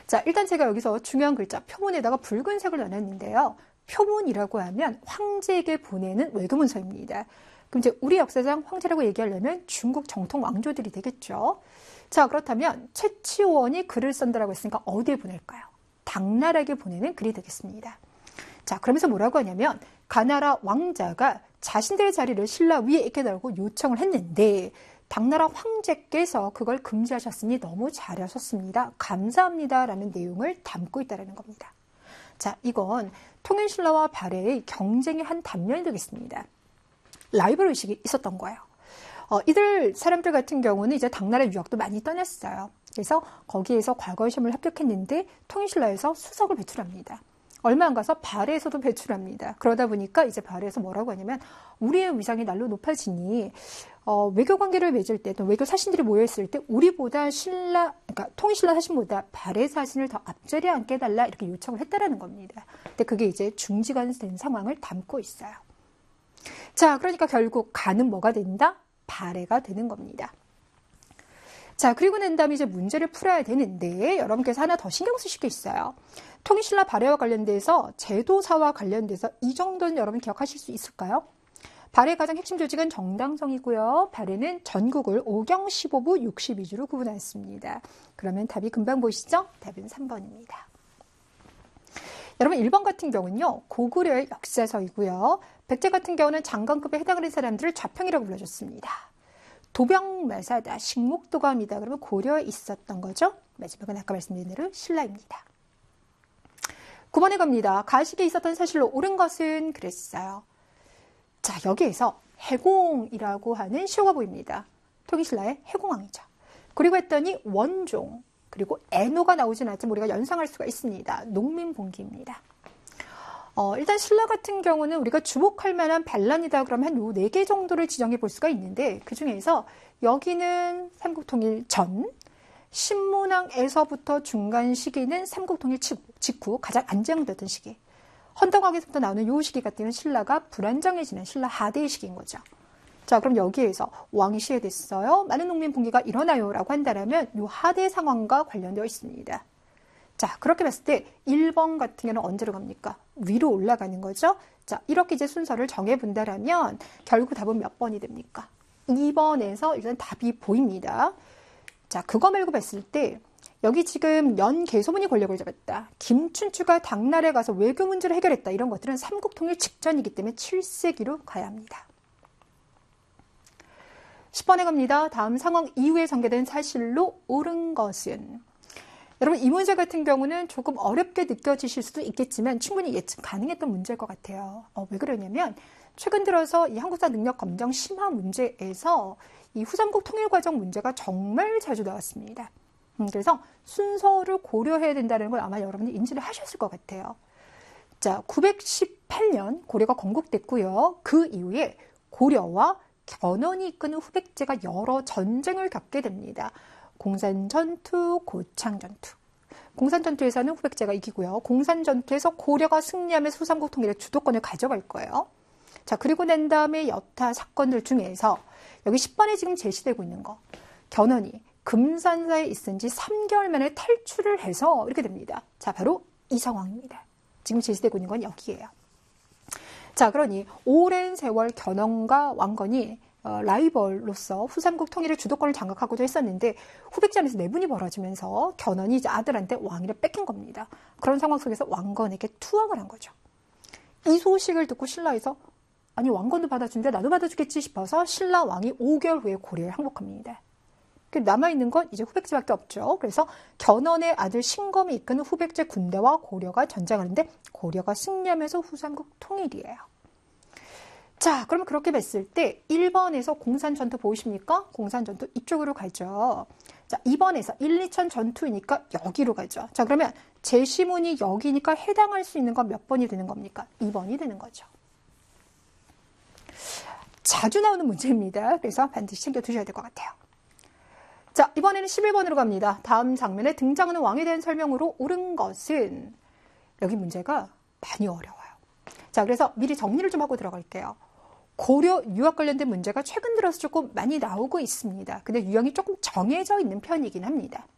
자, 일단 제가 여기서 중요한 글자 표문에다가 붉은색을 넣어놨는데요. 표문이라고 하면 황제에게 보내는 외교문서입니다. 그럼 이제 우리 역사상 황제라고 얘기하려면 중국 정통 왕조들이 되겠죠. 자, 그렇다면 최치원이 글을 쓴다라고 했으니까 어디에 보낼까요? 당나라에게 보내는 글이 되겠습니다. 자, 그러면서 뭐라고 하냐면 가나라 왕자가 자신들의 자리를 신라 위에 있게 달고 요청을 했는데 당나라 황제께서 그걸 금지하셨으니 너무 잘하셨습니다. 감사합니다. 라는 내용을 담고 있다는 겁니다. 자, 이건 통일신라와 발해의 경쟁의 한 단면이 되겠습니다. 라이벌 의식이 있었던 거예요. 이들 사람들 같은 경우는 이제 당나라 유학도 많이 떠났어요. 그래서 거기에서 과거 시험을 합격했는데 통일신라에서 수석을 배출합니다. 얼마 안 가서 발해에서도 배출합니다. 그러다 보니까 이제 발해에서 뭐라고 하냐면 우리의 위상이 날로 높아지니 외교 관계를 맺을 때 또 외교 사신들이 모여있을 때 우리보다 그러니까 통일신라 사신보다 발해 사신을 더 앞자리에 앉게 해달라 이렇게 요청을 했다라는 겁니다. 근데 그게 이제 중지가 된 상황을 담고 있어요. 자, 그러니까 결국 간은 뭐가 된다? 발해가 되는 겁니다. 자, 그리고 난 다음에 이제 문제를 풀어야 되는데 여러분께서 하나 더 신경 쓰실 게 있어요. 통일신라 발해와 관련돼서 제도사와 관련돼서 이 정도는 여러분 기억하실 수 있을까요? 발해의 가장 핵심 조직은 정당성이고요. 발해는 전국을 5경 15부 62주로 구분했습니다. 그러면 답이 금방 보이시죠? 답은 3번입니다. 여러분 1번 같은 경우는요. 고구려의 역사서이고요. 백제 같은 경우는 장관급에 해당하는 사람들을 좌평이라고 불러줬습니다. 도병마사다, 식목도감이다. 그러면 고려에 있었던 거죠. 마지막은 아까 말씀드린 대로 신라입니다. 9번에 갑니다. 가식에 있었던 사실로 옳은 것은 그랬어요. 자, 여기에서 해공이라고 하는 시호가 보입니다. 통일신라의 해공왕이죠. 그리고 했더니 원종, 그리고 애노가 나오진 않지만 우리가 연상할 수가 있습니다. 농민봉기입니다. 일단 신라 같은 경우는 우리가 주목할 만한 반란이다 그러면 한 요 4개 정도를 지정해 볼 수가 있는데 그 중에서 여기는 삼국통일 전, 신문왕에서부터 중간 시기는 삼국통일 직후 가장 안정되던 시기. 헌덕왕에서부터 나오는 요 시기 같은 경우는 신라가 불안정해지는 신라 하대의 시기인 거죠. 자, 그럼 여기에서 왕이 시해됐어요. 많은 농민 붕괴가 일어나요. 라고 한다면 요 하대 상황과 관련되어 있습니다. 자, 그렇게 봤을 때 1번 같은 경우는 언제로 갑니까? 위로 올라가는 거죠. 자, 이렇게 이제 순서를 정해본다라면 결국 답은 몇 번이 됩니까? 2번에서 일단 답이 보입니다. 자, 그거 말고 봤을 때 여기 지금 연개소문이 권력을 잡았다. 김춘추가 당나라에 가서 외교 문제를 해결했다. 이런 것들은 삼국통일 직전이기 때문에 7세기로 가야 합니다. 10번에 갑니다. 다음 상황 이후에 전개된 사실로 옳은 것은? 여러분 이 문제 같은 경우는 조금 어렵게 느껴지실 수도 있겠지만 충분히 예측 가능했던 문제일 것 같아요. 왜 그러냐면 최근 들어서 이 한국사 능력 검정 심화 문제에서 이 후삼국 통일 과정 문제가 정말 자주 나왔습니다. 그래서 순서를 고려해야 된다는 걸 아마 여러분이 인지를 하셨을 것 같아요. 자, 918년 고려가 건국됐고요. 그 이후에 고려와 견훤이 이끄는 후백제가 여러 전쟁을 겪게 됩니다. 공산전투, 고창전투. 공산전투에서는 후백제가 이기고요. 공산전투에서 고려가 승리하면서 후삼국 통일의 주도권을 가져갈 거예요. 자, 그리고 난 다음에 여타 사건들 중에서 여기 10번에 지금 제시되고 있는 거. 견훤이 금산사에 있은 지 3개월 만에 탈출을 해서 이렇게 됩니다. 자, 바로 이 상황입니다. 지금 제시되고 있는 건 여기예요. 자, 그러니 오랜 세월 견훤과 왕건이 라이벌로서 후삼국 통일의 주도권을 장악하고도 했었는데 후백제 안에서 내분이 벌어지면서 견훤이 이제 아들한테 왕위를 뺏긴 겁니다. 그런 상황 속에서 왕건에게 투항을 한 거죠. 이 소식을 듣고 신라에서 아니 왕건도 받아준대 나도 받아주겠지 싶어서 신라 왕이 5개월 후에 고려에 항복합니다. 남아있는 건 이제 후백제밖에 없죠. 그래서 견훤의 아들 신검이 이끄는 후백제 군대와 고려가 전쟁하는데 고려가 승리하면서 후삼국 통일이에요. 자, 그러면 그렇게 봤을 때 1번에서 공산전투 보이십니까? 공산전투 이쪽으로 가죠. 자, 2번에서 1, 2천 전투이니까 여기로 가죠. 자, 그러면 제시문이 여기니까 해당할 수 있는 건 몇 번이 되는 겁니까? 2번이 되는 거죠. 자주 나오는 문제입니다. 그래서 반드시 챙겨두셔야 될 것 같아요. 자, 이번에는 11번으로 갑니다. 다음 장면에 등장하는 왕에 대한 설명으로 옳은 것은? 여기 문제가 많이 어려워요. 자, 그래서 미리 정리를 좀 하고 들어갈게요. 고려 유학 관련된 문제가 최근 들어서 조금 많이 나오고 있습니다. 근데 유형이 조금 정해져 있는 편이긴 합니다.